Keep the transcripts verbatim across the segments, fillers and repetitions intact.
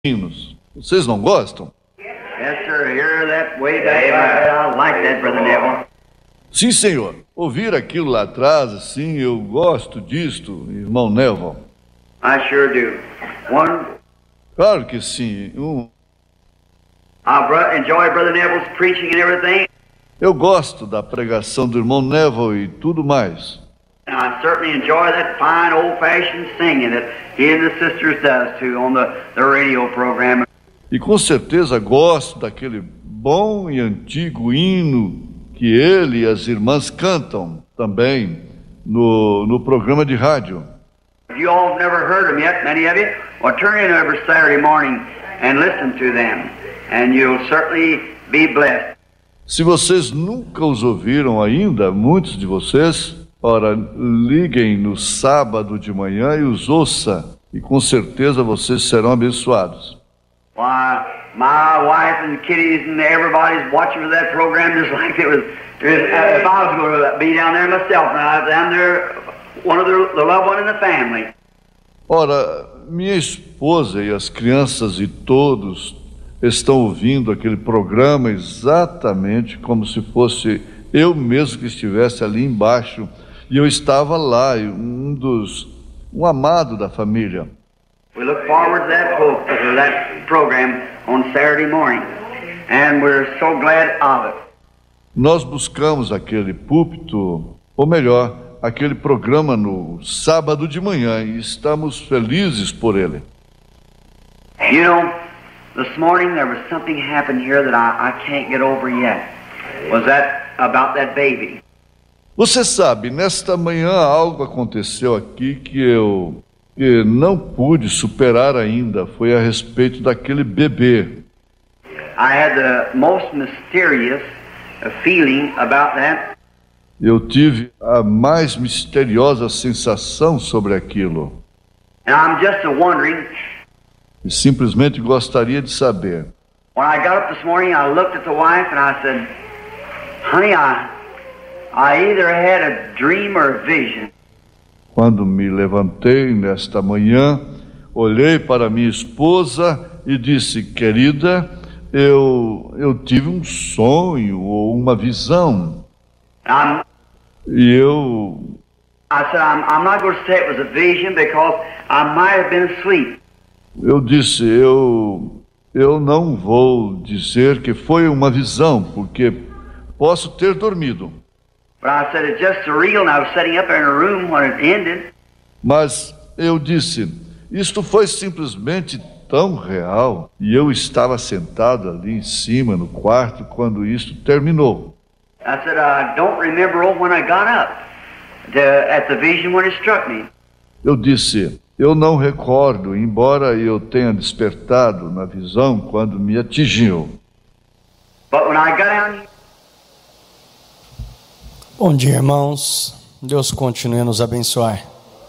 hinos. Vocês não gostam? Yes, sir. Hear that way back. I like that, Brother Neville. Sim, senhor. Ouvir aquilo lá atrás, assim, eu gosto disto, irmão Neville. I sure do. One, Claro que sim. Um, I bro- enjoy Brother Neville's preaching and everything. eu gosto da pregação do irmão Neville e tudo mais. And I certainly enjoy that fine old-fashioned singing that he and the sisters does too on the, the radio program. E com certeza gosto daquele bom e antigo hino que ele e as irmãs cantam também no, no programa de rádio. If you all have never heard them yet, many of you, well, turn in every Saturday morning and listen to them, and you'll certainly be blessed. Se vocês nunca os ouviram ainda, muitos de vocês, ora, liguem no sábado de manhã e os ouça, e com certeza vocês serão abençoados. Why, my wife and the kiddies and everybody's watching for that program just like it was, it was uh, if I was going to be down there myself, and I was down there, one of the, the loved one in the family. Ora, minha esposa e as crianças e todos estão ouvindo aquele programa exatamente como se fosse eu mesmo que estivesse ali embaixo, e eu estava lá, um dos, um amado da família. We look forward to that, po- to that program on Saturday morning, and we're so glad of it. Nós buscamos aquele púlpito, ou melhor, aquele programa no sábado de manhã, e estamos felizes por ele. You know, this morning there was something happened here that I, I can't get over yet. Was that about that baby? Você sabe, nesta manhã algo aconteceu aqui que eu que não pude superar ainda, foi a respeito daquele bebê. I had the most mysterious uh, feeling about that. Eu tive a mais misteriosa sensação sobre aquilo. And I'm just uh, wondering, E simplesmente gostaria de saber. when I got up this morning, I looked at the wife and I said, honey, I, I either had a dream or a vision. Quando me levantei nesta manhã, olhei para minha esposa e disse, querida, eu, eu tive um sonho ou uma visão. I'm, E eu, I said, I'm, I'm not going to say it was a vision because I might have been asleep. eu disse, eu, eu não vou dizer que foi uma visão, porque posso ter dormido. But I said, it's just surreal, and I was sitting up there in a room when it ended. Mas eu disse, isto foi simplesmente tão real, e eu estava sentado ali em cima no quarto quando isto terminou. I said, I don't remember when I got up the, at the vision when it struck me. Eu disse, eu não recordo, embora eu tenha despertado na visão quando me atingiu. But when I got down here, Bom dia, irmãos. Deus continue a nos abençoar.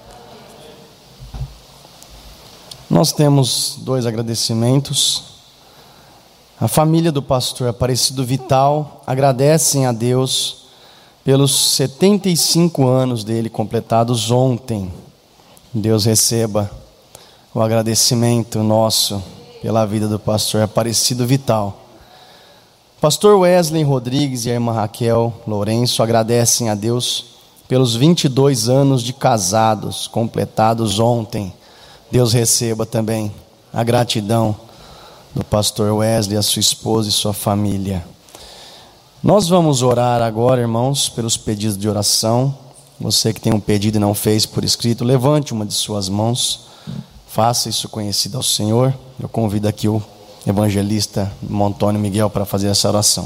Nós temos dois agradecimentos. A família do pastor Aparecido Vital agradecem a Deus pelos setenta e cinco anos dele completados ontem. Deus receba o agradecimento nosso pela vida do pastor Aparecido Vital. Pastor Wesley Rodrigues e a irmã Raquel Lourenço agradecem a Deus pelos vinte e dois anos de casados completados ontem. Deus receba também a gratidão do pastor Wesley, a sua esposa e sua família. Nós vamos orar agora, irmãos, pelos pedidos de oração. Você que tem um pedido e não fez por escrito, levante uma de suas mãos, faça isso conhecido ao Senhor. Eu convido aqui o evangelista Antônio Miguel para fazer essa oração.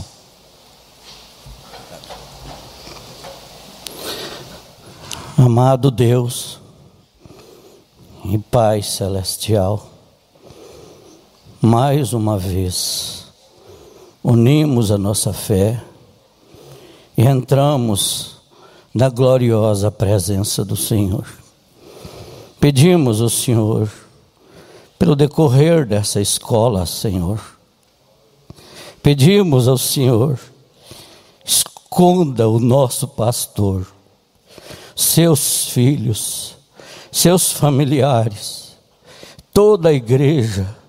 Amado Deus e Pai Celestial, mais uma vez unimos a nossa fé e entramos na gloriosa presença do Senhor. Pedimos ao Senhor, pelo decorrer dessa escola, Senhor, pedimos ao Senhor, esconda o nosso pastor, seus filhos, seus familiares, toda a igreja,